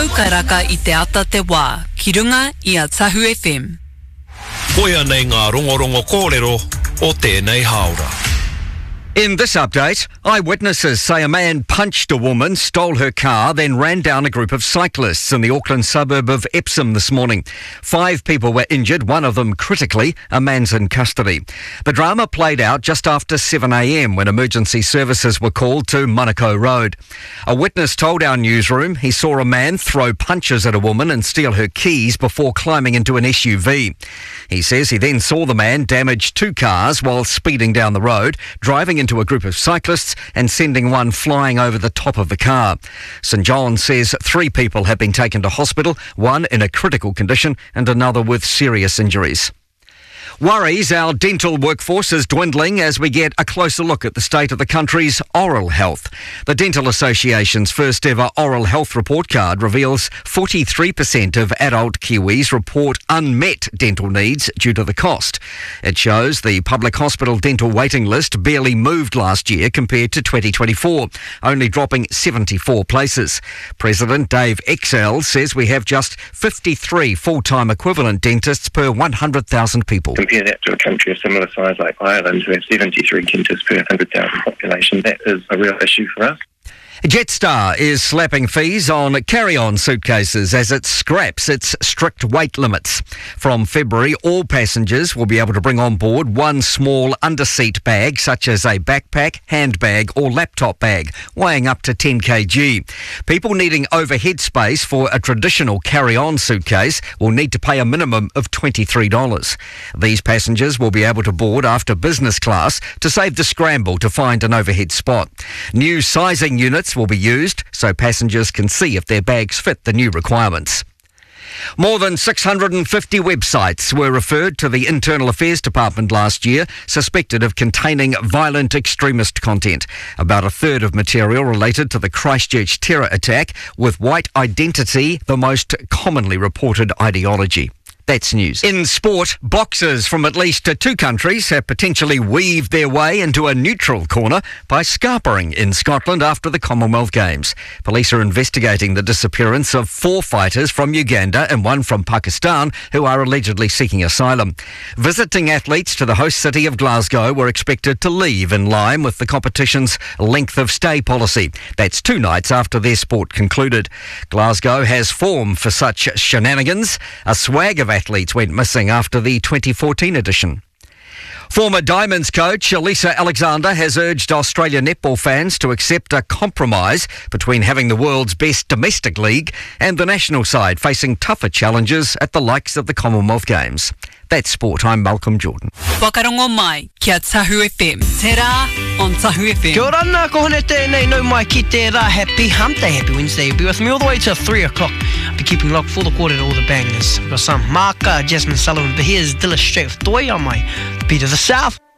Karaka I te ata te wā, ki runga I a Tahu FM. Koia nei ngā rongorongo kōrero o tēnei haora. In this update, eyewitnesses say a man punched a woman, stole her car, then ran down a group of cyclists in the Auckland suburb of Epsom this morning. 5 people were injured, one of them critically. A man's in custody. The drama played out just after 7 a.m. when emergency services were called to Monaco Road. A witness told our newsroom he saw a man throw punches at a woman and steal her keys before climbing into an SUV. He says he then saw the man damage 2 cars while speeding down the road, driving into a group of cyclists and sending one flying over the top of the car. St John says 3 people have been taken to hospital, one in a critical condition and another with serious injuries. Worries our dental workforce is dwindling as we get a closer look at the state of the country's oral health. The Dental Association's first ever oral health report card reveals 43% of adult Kiwis report unmet dental needs due to the cost. It shows the public hospital dental waiting list barely moved last year compared to 2024, only dropping 74 places. President Dave Excel says we have just 53 full-time equivalent dentists per 100,000 people. Compare that to a country of similar size like Ireland, who have 73 dentists per 100,000 population. That is a real issue for us. Jetstar is slapping fees on carry-on suitcases as it scraps its strict weight limits. From February, all passengers will be able to bring on board one small under-seat bag, such as a backpack, handbag or laptop bag, weighing up to 10 kg. People needing overhead space for a traditional carry-on suitcase will need to pay a minimum of $23. These passengers will be able to board after business class to save the scramble to find an overhead spot. New sizing units will be used so passengers can see if their bags fit the new requirements. More than 650 websites were referred to the Internal Affairs Department last year, suspected of containing violent extremist content. About a third of material related to the Christchurch terror attack, with white identity the most commonly reported ideology. That's news. In sport, boxers from at least 2 countries have potentially weaved their way into a neutral corner by scarpering in Scotland after the Commonwealth Games. Police are investigating the disappearance of 4 fighters from Uganda and 1 from Pakistan who are allegedly seeking asylum. Visiting athletes to the host city of Glasgow were expected to leave in line with the competition's length of stay policy. That's 2 nights after their sport concluded. Glasgow has form for such shenanigans. A swag of athletes went missing after the 2014 edition. Former Diamonds coach Elisa Alexander has urged Australian netball fans to accept a compromise between having the world's best domestic league and the national side facing tougher challenges at the likes of the Commonwealth Games. That's sport. I'm Malcolm Jordan. Wakarongo mai, kia Tahu FM. Te rā on Tahu FM. Kia ora nā, ko hone tēnei nau mai ki te rā. Happy Hump Day, happy Wednesday. You'll be with me all the way to 3 o'clock. I'll be keeping locked for the quarter to all the bangers. We've got some Mark, Jasmine Sullivan, but here's Dilla straight with Toy on my beat of the South.